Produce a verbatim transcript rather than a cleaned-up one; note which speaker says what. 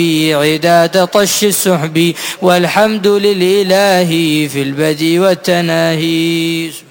Speaker 1: عداد طش السحب والحمد للإله في البدء والتناهي.